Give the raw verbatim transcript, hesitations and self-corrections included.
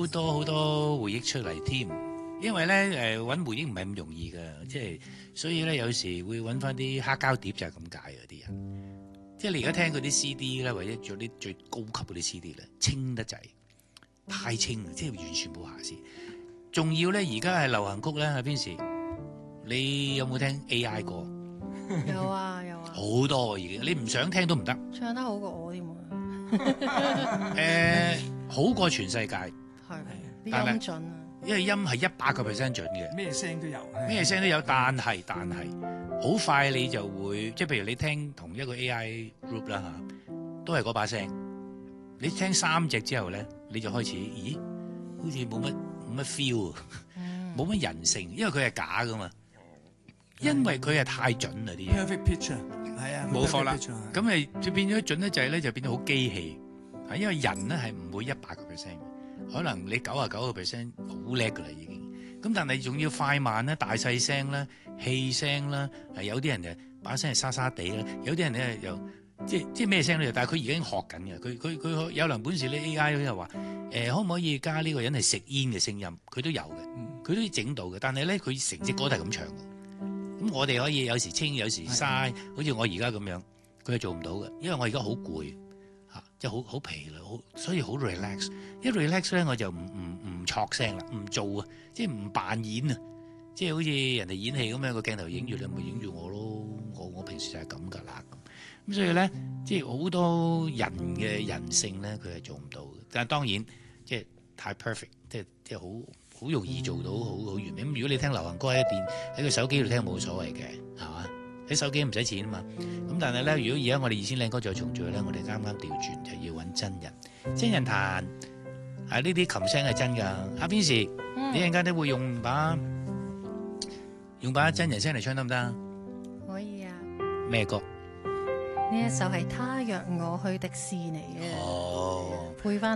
好多好多回憶出嚟添。因為咧誒揾回憶唔係咁容易㗎，即係所以咧有時會揾翻啲黑膠碟就係咁解啊啲人。即係你而家聽嗰啲 C D 咧，或者做啲最高級嗰啲 C D 咧，清得滯，太清，即係完全冇瑕疵。仲要咧，而家係流行曲咧，喺邊時？你有冇聽 A I 歌？ 有啊有啊， 好多已經，你唔想聽都唔得。 唱得好過我添喎。 誒，好過全世界， 係啲但係音準啊， 因為音係一百個 percent 準嘅， 咩聲都有， 咩聲都有。但係但係，好快你就會，即係譬如你聽同一個 A I group 啦嚇，都係嗰把聲。你聽三隻之後咧，你就開始，咦，好似冇乜冇乜 feel 啊，冇乜人性，因為佢係假噶嘛。因為佢係太準啦啲嘢 perfect pitch 啊，係啊， 冇錯啦。 perfect pitch 啊咁咪就變咗準得滯咧，就變到好機器。係因為人咧係唔會一百個 percent，可能你九啊九個 percent 好叻噶啦已經。咁但係仲要快慢咧、大細聲啦、氣聲啦，係有啲人就把聲係沙沙地啦，有啲人咧又即即咩聲都有。但係佢已經學緊嘅，佢佢佢有能本事咧 A I 又話誒可唔可以加呢個人係食煙嘅聲音，佢都有嘅，佢都整到嘅。但係咧佢成隻歌都係咁唱嘅。咁我哋可以有時清有時嘥，好似我而家咁樣，佢係做唔到嘅，因為我而家好攰嚇，即係好好疲累，好所以好 relax。一 relax 咧我就唔唔唔錯聲啦，唔做啊，即係唔扮演啊，即係好似人哋演戲咁樣個鏡頭影住你，咪影住我咯。我我平時就係咁㗎啦咁。咁所以咧，即係好多人嘅人性咧，佢係做唔到嘅。但係當然即係太 perfect，即係即係好。好容易做到好好完美。咁如果你聽流行歌喺電喺個手機度聽冇所謂嘅，係嘛？喺手機唔使錢啊嘛。咁但係咧，如果而家我哋二千靚歌再重聚咧，我哋啱啱調轉就要揾真人，真人彈啊！呢啲琴聲係真㗎。阿邊時你陣間都會用把用把真人聲嚟唱得唔得？ 可以啊。 咩歌？ 呢一首係他約我去迪士尼嘅， 哦， 配翻。